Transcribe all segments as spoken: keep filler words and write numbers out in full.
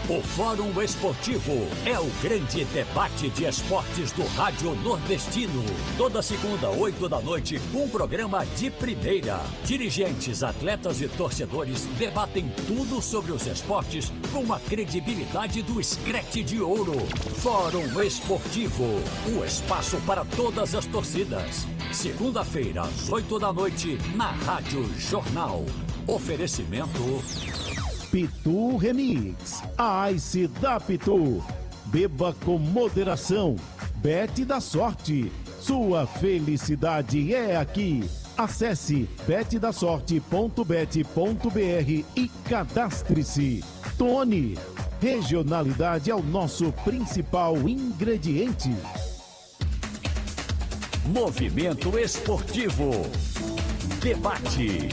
O Fórum Esportivo é o grande debate de esportes do Rádio Nordestino. Toda segunda, oito da noite, um programa de primeira. Dirigentes, atletas e torcedores debatem tudo sobre os esportes com a credibilidade do Screte de Ouro. Fórum Esportivo, o espaço para todas as torcidas. Segunda-feira, às oito da noite, na Rádio Jornal. Oferecimento... Pitu Remix, a Ice da Pitu. Beba com moderação. Bet da sorte. Sua felicidade é aqui. Acesse bet da sorte ponto bet ponto br e cadastre-se. Tony, regionalidade é o nosso principal ingrediente. Movimento Esportivo. Debate.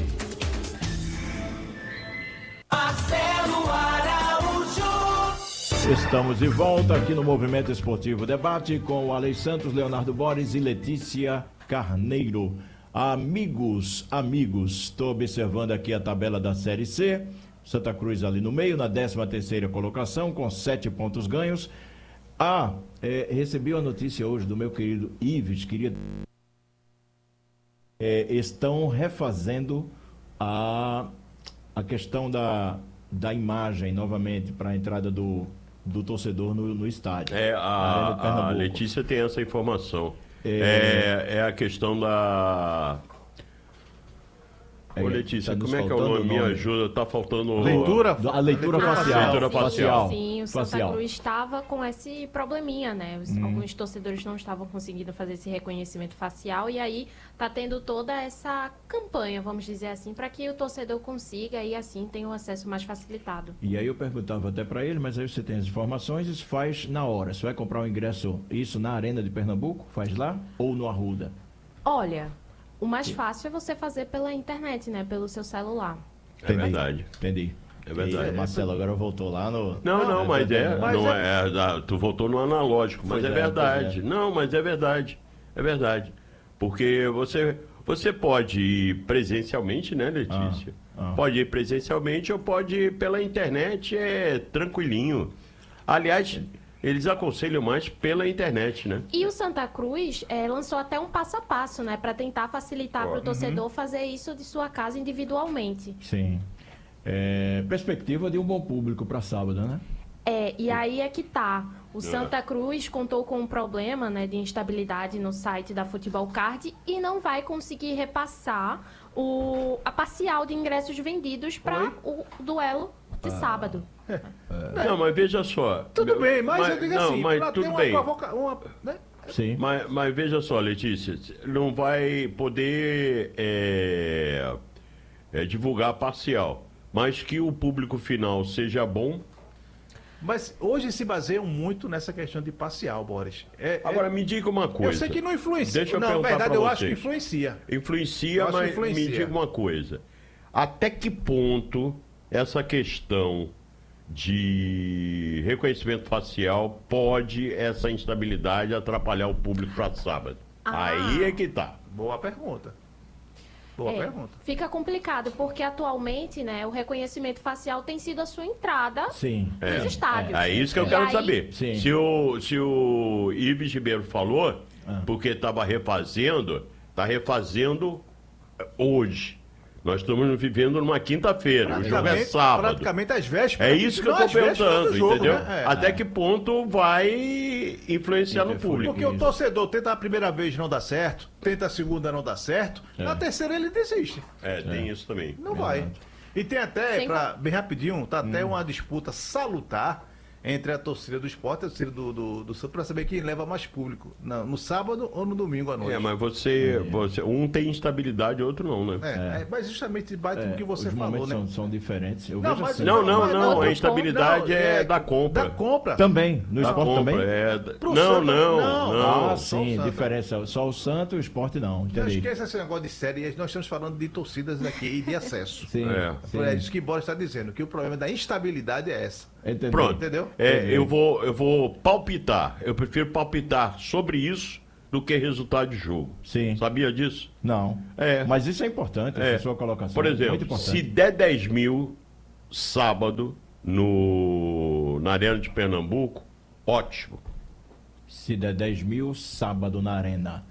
Marcelo Araújo. Estamos de volta aqui no Movimento Esportivo Debate com o Alei Santos, Leonardo Borges e Letícia Carneiro. Amigos, amigos, estou observando aqui a tabela da Série C. Santa Cruz ali no meio, na décima terceira colocação, com sete pontos ganhos. Ah, é, recebi uma notícia hoje do meu querido Ives, queria... É, estão refazendo a... a questão da, da imagem, novamente, para a entrada do, do torcedor no, no estádio. É, a, a Letícia tem essa informação. É, é, é a questão da... Ô, Letícia, tá como é que é o nome? Me ajuda, tá faltando... Leitura? A leitura ah, facial. Leitura facial. Sim, sim, o Santa facial. Cruz estava com esse probleminha, né? Os, hum. Alguns torcedores não estavam conseguindo fazer esse reconhecimento facial e aí tá tendo toda essa campanha, vamos dizer assim, para que o torcedor consiga e assim tenha um acesso mais facilitado. E aí eu perguntava até para ele, mas aí você tem as informações, isso faz na hora. Você vai comprar o ingresso, isso na Arena de Pernambuco, faz lá ou no Arruda? Olha... O mais fácil é você fazer pela internet, né? Pelo seu celular. É verdade. Entendi. É verdade. E, Marcelo, agora voltou lá no... Não, não, mas é... mas não é... é, é tu voltou no analógico, mas Pois é, é, verdade. pois é. Não, mas é verdade. É verdade. Porque você, você pode ir presencialmente, né, Letícia? Ah, ah. Pode ir presencialmente ou pode ir pela internet, é tranquilinho. Aliás... Eles aconselham mais pela internet, né? E o Santa Cruz é, lançou até um passo a passo, né? Para tentar facilitar para o torcedor uhum. fazer isso de sua casa individualmente. Sim. É, perspectiva de um bom público para sábado, né? É, e aí é que tá. O Santa Cruz contou com um problema, né, de instabilidade no site da Futebol Card e não vai conseguir repassar o, a parcial de ingressos vendidos para o duelo de ah. sábado. É. Não, mas veja só. Tudo bem, mas, mas eu digo não, assim, mas pra tudo ter uma bem. Provoca... Uma, né? Sim. Mas, mas veja só, Letícia, não vai poder é, é, divulgar parcial, mas que o público final seja bom. Mas hoje se baseiam muito nessa questão de parcial, Boris. É, Agora, é... me diga uma coisa. Eu sei que não influencia. Deixa eu não, na verdade, eu vocês. acho que influencia. Influencia, acho mas que influencia. me diga uma coisa. Até que ponto essa questão de reconhecimento facial pode essa instabilidade atrapalhar o público para sábado? Ah. Aí é que tá. Boa pergunta. Boa é, pergunta. Fica complicado, porque atualmente, né, o reconhecimento facial tem sido a sua entrada Sim. nos é, estádios. É, é isso que eu e quero aí... saber. Sim. Se o, se o Ives Ribeiro falou, ah. porque estava refazendo, está refazendo hoje. Nós estamos vivendo numa quinta-feira, o jogo é sábado. Praticamente às vésperas. É isso que eu não, estou perguntando, jogo, entendeu? Né? É. Até que ponto vai influenciar no público. Porque o torcedor tenta a primeira vez não dá certo, tenta a segunda não dá certo, é. na terceira ele desiste. É, tem é. isso também. Não é. vai. E tem até, pra, bem rapidinho, tá até hum. uma disputa salutar entre a torcida do Sport e a torcida do, do, do Santos para saber quem leva mais público, no, no sábado ou no domingo à noite. É, mas você, é. você um tem instabilidade, outro não, né? É, é. mas justamente bate no é, que você os falou, né? São, são diferentes. Eu não, vejo mas, assim. não, não, não, não, a instabilidade não, é, é da compra. Da compra. Também, no da esporte compra, também? É... Não, não, não, não. Ah, sim, diferença. Só o Santos e o esporte não, entendi. Não esqueça esse negócio de série, nós estamos falando de torcidas aqui e de acesso. Sim, é. sim. É isso que Boris está dizendo, que o problema da instabilidade é essa. Entendeu? Pronto, entendeu? É, eu, vou, eu vou palpitar, eu prefiro palpitar sobre isso do que resultado de jogo. Sim. Sabia disso? Não. É. Mas isso é importante, essa é. sua colocação. Por exemplo, se der dez mil sábado no, na Arena de Pernambuco, ótimo. Se der dez mil, sábado na Arena.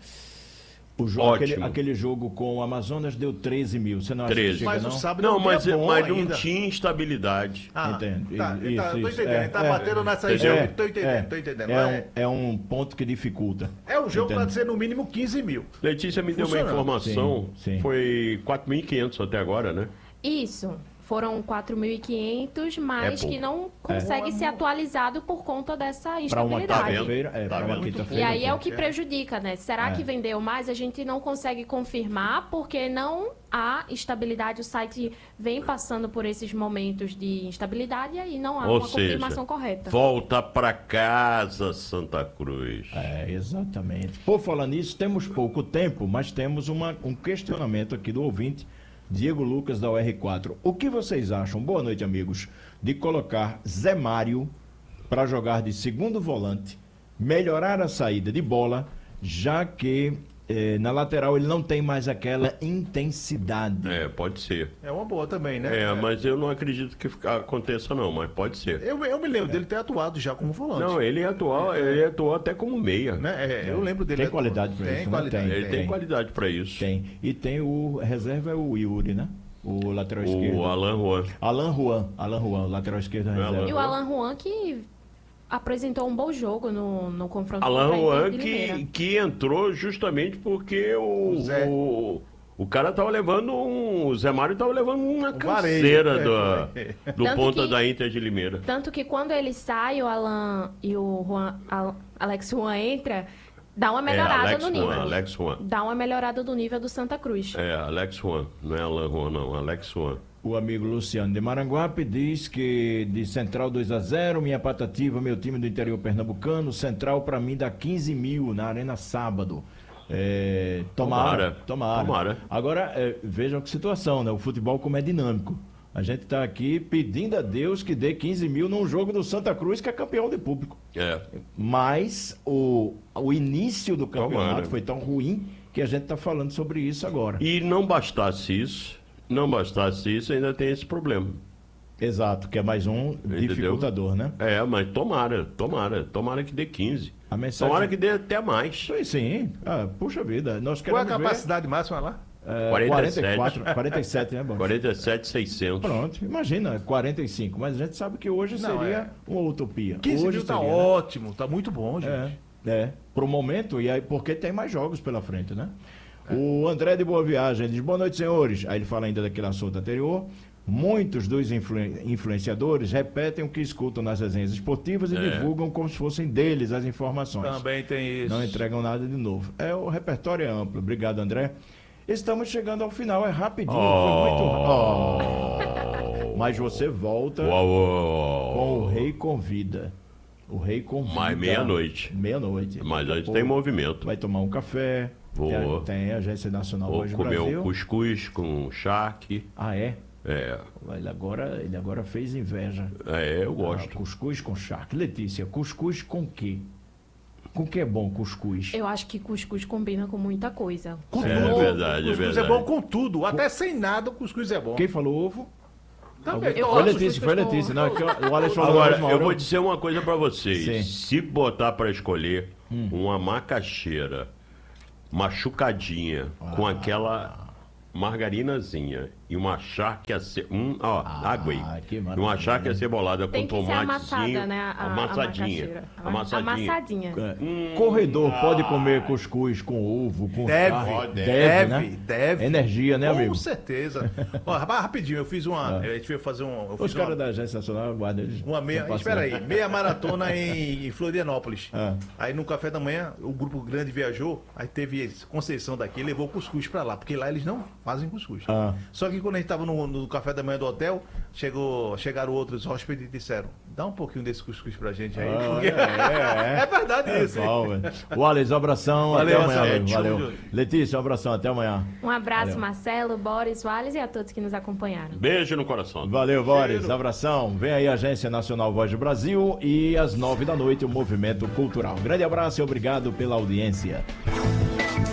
O jogo, aquele, Ótimo. aquele jogo com o Amazonas deu treze mil. Você não acha treze. que chega, Mas não? o sábado Não, é um mas, dia bom mas não ainda. tinha instabilidade. Ah, Entendo. tá, Isso, tá, tô isso. entendendo. É, tá é. batendo nessa Entendeu? região. Tô entendendo, É, tô entendendo. é, É, um, é um ponto que dificulta. é um jogo Entendo. para ser no mínimo quinze mil. Letícia me deu uma Funcionando. informação, Sim, sim. foi quatro mil e quinhentos até agora, né? Isso. Foram quatro mil e quinhentos, mas É pouco. que não consegue ser atualizado por conta dessa Para uma instabilidade. quinta-feira. É, Tá para uma vendo? quinta-feira. E aí é o pô. que prejudica, né? Será É. que vendeu mais? A gente não consegue confirmar porque não há estabilidade. O site vem passando por esses momentos de instabilidade e aí não há Ou uma seja, confirmação correta. volta pra casa, Santa Cruz. É, exatamente. Por falar nisso, temos pouco tempo, mas temos uma, um questionamento aqui do ouvinte, Diego Lucas, da U R quatro. O que vocês acham, boa noite, amigos, de colocar Zé Mário para jogar de segundo volante, melhorar a saída de bola, já que eh, na lateral ele não tem mais aquela intensidade? É, pode ser. É uma boa também, né? É, mas eu não acredito que fica- aconteça não, mas pode ser. Eu, eu me lembro dele ter atuado já como volante. Não, ele atuou, ele atuou até como meia. Né? É, eu lembro dele. Tem atu- qualidade pra tem isso, né? qualidade. Tem, Ele tem qualidade pra isso. Tem. E tem o reserva é o Yuri, né? O lateral esquerdo. O Alan Juan. Alan Juan, Alan Juan, lateral esquerdo da Alan reserva. E o Alan Juan que apresentou um bom jogo no, no confronto Alan contra a Juan Inter de Limeira. que, que entrou justamente porque o, O Zé. o, o cara tava levando um. O Zé Mário tava levando uma varejo, canseira é, do, foi. do Tanto ponta que- da Inter de Limeira. Tanto que quando ele sai, o Alan e o Juan, Al- Alex Juan entra, dá uma É, melhorada Alex no Juan, nível. Alex Juan. Dá uma melhorada do nível do Santa Cruz. É, Alex Juan. Não é Alan Juan, não. Alex Juan. O amigo Luciano de Maranguape diz que de Central dois a zero, minha patativa, meu time do interior pernambucano, Central pra mim dá quinze mil na Arena sábado. É, tomara, Tomara, tomara. tomara. Agora, é, vejam que situação, né? O futebol como é dinâmico. A gente tá aqui pedindo a Deus que dê quinze mil num jogo do Santa Cruz, que é campeão de público. É. Mas o, o início do campeonato Tomara. foi tão ruim que a gente tá falando sobre isso agora. E não bastasse isso, não bastasse isso, ainda tem esse problema. Exato, que é mais um dificultador, né? É, mas tomara, tomara, tomara que dê quinze. A mensagem- Tomara que dê até mais. Sim, sim. Ah, puxa vida. Nós Qual é a queremos capacidade máxima lá? ver, é, quarenta e sete. quarenta e quatro, quarenta e sete, né, bom? quarenta e sete mil e seiscentos. Pronto, imagina, quarenta e cinco. Mas a gente sabe que hoje Não, seria é. uma utopia. quinze hoje mil tá seria, né? ótimo, tá muito bom, gente. É, é. Pro momento, e aí, porque tem mais jogos pela frente, né? O André de Boa Viagem, ele diz, boa noite, senhores. Aí ele fala ainda daquele assunto anterior. Muitos dos influen- influenciadores repetem o que escutam nas resenhas esportivas e É. divulgam como se fossem deles as informações. Também tem isso. Não entregam nada de novo. É, o repertório é amplo. Obrigado, André. Estamos chegando ao final, é rapidinho, foi muito rápido. Mas você volta Uau, uau. com o Rei Convida. O Rei Convida. Mais meia-noite. Meia-noite. Mas Daqui a antes pouco tem movimento. Vai tomar um café. Vou. Tem, tem a Agência Nacional Vou Hoje comer Brasil. um cuscuz com charque. Ah, é? É, Ele agora, ele agora fez inveja. é, eu Ah, gosto. cuscuz com charque. Letícia, cuscuz com quê? Com que é bom cuscuz? Eu acho que cuscuz combina com muita coisa. Com É tudo. verdade, é O cuscuz é verdade. bom com tudo. Até sem nada, o cuscuz é bom. Quem falou ovo? Também. Eu Foi gosto de Letícia, foi cuscuz com Letícia. ovo. Não, é que o Alex falou Agora, mesmo, eu Mauro. vou dizer uma coisa pra vocês. Sim. Se botar pra escolher Hum. uma macaxeira machucadinha com Ah. aquela margarinazinha e uma charque ace... um, ó, Ah, água aí. que E maravilha. uma charque acebolada com Tem que ser tomatezinho. amassada, né? A, a amassadinha. macaxeira. Amassadinha. Amassadinha. É. Hum. Corredor pode comer cuscuz com ovo, com Deve, charque? deve, Deve, né? deve. Energia, né, Com amigo? certeza. Ó, rapaz, rapidinho, eu fiz uma. A gente veio fazer um. Eu Os fiz caras uma, da Agência Nacional guardam eles. uma meia. não passam Espera aí, nada. meia maratona em, em Florianópolis. Ah. Aí no café da manhã, o grupo grande viajou, aí teve esse- Conceição daqui, levou cuscuz pra lá, porque lá eles não fazem cuscuz. Ah. Só que quando a gente tava no, no café da manhã do hotel, chegou, chegaram outros hóspedes e disseram: dá um pouquinho desse cuscuz pra gente aí. Ah, porque- é, é. é verdade isso. hein? Bom, velho. Wallace, um abração. Valeu, até amanhã. Marcelo. amigo, Valeu. Tchau. Letícia, um abração. Até amanhã. Um abraço, Valeu. Marcelo, Boris, Wallace e a todos que nos acompanharam. Beijo no coração. Valeu, Boris. Abração. Vem aí a Agência Nacional Voz do Brasil e às nove da noite o Movimento Cultural. Um grande abraço e obrigado pela audiência.